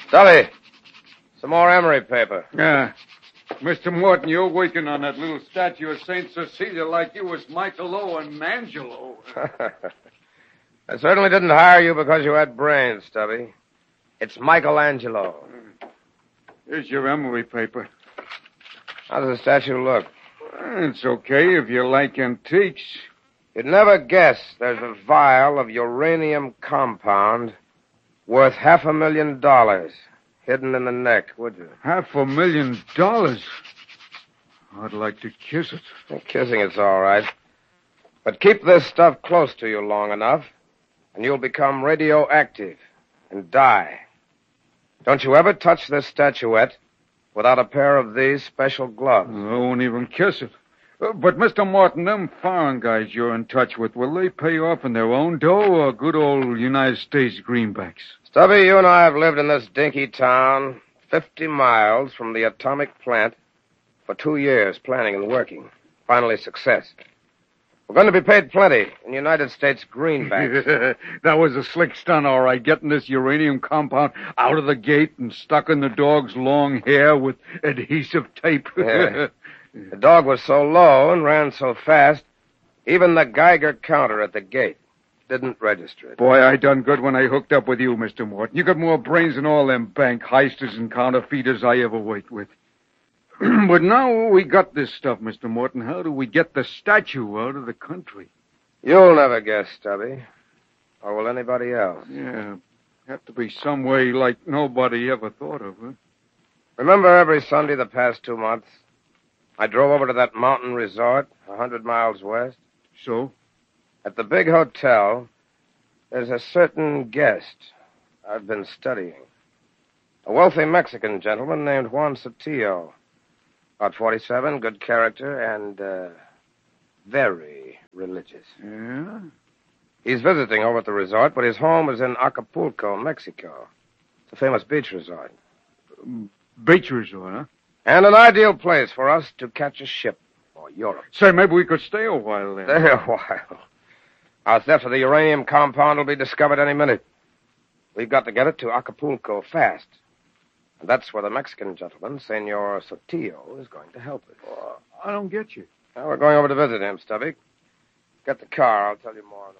Stubby, some more emery paper. Yeah. Mr. Morton, you're working on that little statue of St. Cecilia like you was Michelangelo and Angelo. I certainly didn't hire you because you had brains, Stubby. It's Michelangelo. Here's your emery paper. How does the statue look? It's okay if you like antiques. You'd never guess there's a vial of uranium compound worth $500,000 hidden in the neck, would you? $500,000? I'd like to kiss it. Kissing it's all right. But keep this stuff close to you long enough, and you'll become radioactive and die. Don't you ever touch this statuette without a pair of these special gloves. I won't even kiss it. But, Mr. Morton, them foreign guys you're in touch with, will they pay off in their own dough or good old United States greenbacks? Stubby, you and I have lived in this dinky town 50 miles from the atomic plant for 2 years, planning and working. Finally, success. We're going to be paid plenty in United States greenbacks. That was a slick stunt, all right, getting this uranium compound out of the gate and stuck in the dog's long hair with adhesive tape. Yeah. The dog was so low and ran so fast, even the Geiger counter at the gate didn't register it. Boy, I done good when I hooked up with you, Mr. Morton. You got more brains than all them bank heisters and counterfeiters I ever worked with. But now we got this stuff, Mr. Morton. How do we get the statue out of the country? You'll never guess, Stubby. Or will anybody else? Yeah, have to be some way like nobody ever thought of, huh? Remember every Sunday the past 2 months, I drove over to that mountain resort 100 miles west? So? At the big hotel, there's a certain guest I've been studying. A wealthy Mexican gentleman named Juan Sotillo. About 47, good character, and very religious. Yeah? He's visiting over at the resort, but his home is in Acapulco, Mexico. It's a famous beach resort. Beach resort, huh? And an ideal place for us to catch a ship for Europe. Say, maybe we could stay a while there. Stay a while. Our theft of the uranium compound will be discovered any minute. We've got to get it to Acapulco fast. And that's where the Mexican gentleman, Senor Sotillo, is going to help us. I don't get you. Now, we're going over to visit him, Stubby. Get the car. I'll tell you more on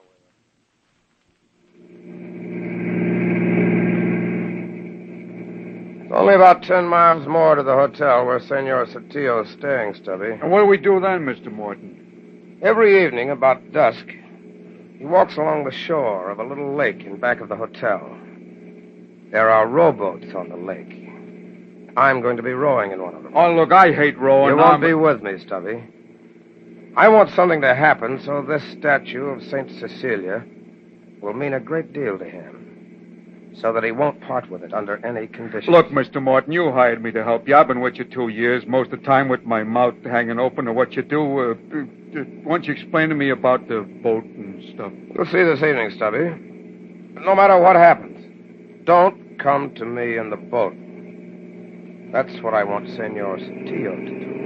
the way. It's only about 10 miles more to the hotel where Senor Sotillo is staying, Stubby. And what do we do then, Mr. Morton? Every evening, about dusk, he walks along the shore of a little lake in back of the hotel. There are rowboats on the lake. I'm going to be rowing in one of them. Oh, look, I hate rowing. You won't be with me, Stubby. I want something to happen so this statue of St. Cecilia will mean a great deal to him, so that he won't part with it under any conditions. Look, Mr. Morton, you hired me to help you. I've been with you 2 years, most of the time with my mouth hanging open to what you do. Why don't you explain to me about the boat and stuff? You'll see this evening, Stubby. But no matter what happens, don't come to me in the boat. That's what I want Senor Sotillo to do.